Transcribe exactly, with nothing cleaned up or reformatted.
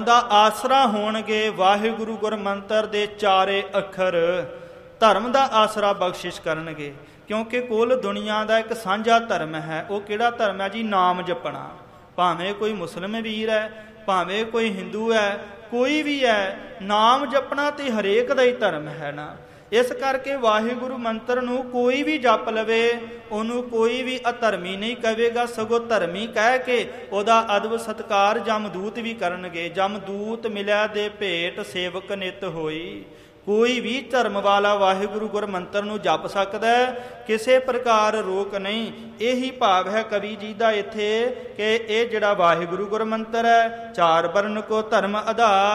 ਦਾ ਆਸਰਾ ਹੋਣਗੇ ਵਾਹਿਗੁਰੂ ਗੁਰਮੰਤਰ ਦੇ ਚਾਰੇ ਅੱਖਰ। ਧਰਮ ਦਾ ਆਸਰਾ ਬਖਸ਼ਿਸ਼ ਕਰਨਗੇ, ਕਿਉਂਕਿ ਕੁੱਲ ਦੁਨੀਆ ਦਾ ਇੱਕ ਸਾਂਝਾ ਧਰਮ ਹੈ। ਉਹ ਕਿਹੜਾ ਧਰਮ ਹੈ ਜੀ? ਨਾਮ ਜਪਣਾ। ਭਾਵੇਂ ਕੋਈ ਮੁਸਲਿਮ ਵੀਰ ਹੈ, ਭਾਵੇਂ ਕੋਈ ਹਿੰਦੂ ਹੈ, ਕੋਈ ਵੀ ਹੈ, ਨਾਮ ਜਪਣਾ ਤੇ ਹਰੇਕ ਦਾ ਹੀ ਧਰਮ ਹੈ ਨਾ। ਇਸ ਕਰਕੇ ਵਾਹਿਗੁਰੂ ਮੰਤਰ ਨੂੰ ਕੋਈ ਵੀ ਜਪ ਲਵੇ, ਉਹਨੂੰ ਕੋਈ ਵੀ ਅਧਰਮੀ ਨਹੀਂ ਕਹੇਗਾ, ਸਗੋਂ ਧਰਮੀ ਕਹਿ ਕੇ ਉਹਦਾ ਅਦਬ ਸਤਿਕਾਰ ਜਮਦੂਤ ਵੀ ਕਰਨਗੇ। ਜਮਦੂਤ ਮਿਲਿਆ ਦੇ ਭੇਟ ਸੇਵਕ ਨਿਤ ਹੋਈ। ਕੋਈ ਵੀ ਧਰਮ ਵਾਲਾ ਵਾਹਿਗੁਰੂ ਗੁਰਮੰਤਰ ਨੂੰ ਜਪ ਸਕਦਾ, ਕਿਸੇ ਪ੍ਰਕਾਰ ਰੋਕ ਨਹੀਂ। ਇਹੀ ਭਾਵ ਹੈ ਕਵੀ ਜੀ ਦਾ ਇੱਥੇ ਕਿ ਇਹ ਜਿਹੜਾ ਵਾਹਿਗੁਰੂ ਗੁਰਮੰਤਰ ਹੈ, ਚਾਰ ਵਰਨ ਕੋ ਧਰਮ ਆਧਾਰ।